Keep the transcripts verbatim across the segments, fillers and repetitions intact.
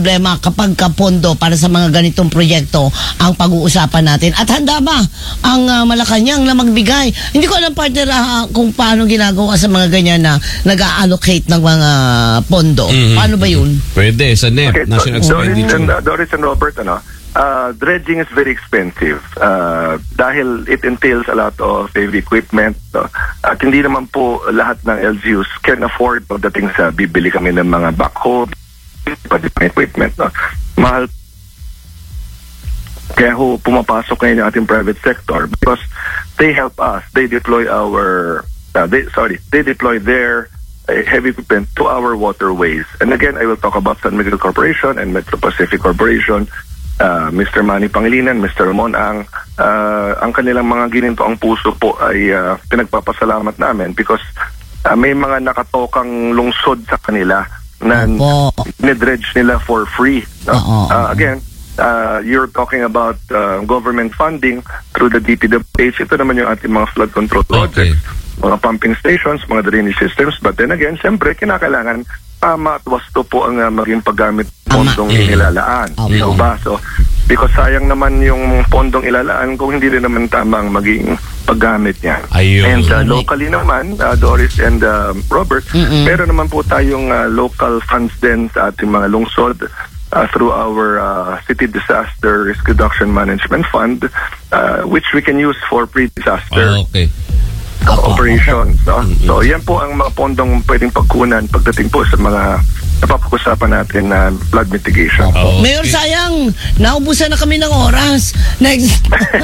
problema kapag kapondo para sa mga ganitong proyekto ang pag-uusapan natin. At handa ba ang uh, Malacanang na magbigay? Hindi ko alam, partner, uh, kung paano ginagawa sa mga ganyan na nag-allocate ng mga pondo. Mm-hmm. Paano ba yun? Pwede, sa N E P, okay, National Doris Expenditure. and, uh, Doris and Robert, ano, uh, dredging is very expensive uh, dahil it entails a lot of heavy equipment. No? At hindi naman po lahat ng L G Us can afford pagdating sa bibili kami ng mga backhoe, pati pang equipment. No? Mahal. Kaya ho, pumapasok ngayon yung ating private sector because they help us. They deploy our, uh, they, sorry, they deploy their uh, heavy equipment to our waterways. And again, I will talk about San Miguel Corporation and Metro Pacific Corporation, uh, Mister Manny Pangilinan, Mister Ramon Ang, uh, ang kanilang mga gininto ang puso po ay uh, pinagpapasalamat namin because uh, may mga nakatokang lungsod sa kanila na nidredge nila for free. No? Uh, again, Uh, you're talking about uh, government funding through the D P W H. Ito naman yung ating mga flood control projects, okay. Mga pumping stations, mga drainage systems. But then again, siyempre, kinakailangan tama at wasto po ang uh, maging paggamit pondong mm. inilalaan. Okay. So, ba? So, because sayang naman yung pondong ilalaan kung hindi rin naman tama ang maging paggamit niya. Ayun. And uh, locally naman, uh, Doris and uh, Robert, mm-mm. meron naman po tayong uh, local funds din sa ating mga lungsod. Uh, through our uh, City Disaster Risk Reduction Management Fund, uh, which we can use for pre-disaster oh, okay. uh, operations. No? Mm-hmm. So yan po ang mga pondong pwedeng pagkunan pagdating po sa mga napapag-usapan natin na uh, flood mitigation. Oh, okay. Mayor, sayang, naubusan na kami ng oras. Next.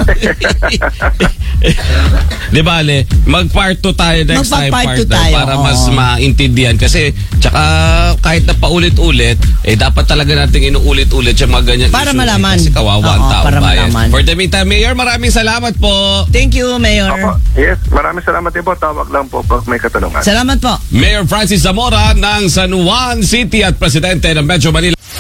Di bale, mag-part two tayo next time, partner, tayo. Para oh. mas maintindihan. Kasi, tsaka kahit na paulit-ulit, eh dapat talaga natin inuulit-ulit yung mga ganyan. Para issue, malaman. Eh, kasi kawawa ang tao para bayan. malaman. For the meantime, Mayor, maraming salamat po. Thank you, Mayor. Opo. Yes, maraming salamat din po. Tawag lang po pag may katanungan. Salamat po. Mayor Francis Zamora ng San Juan City at Presidente ng Metro Manila.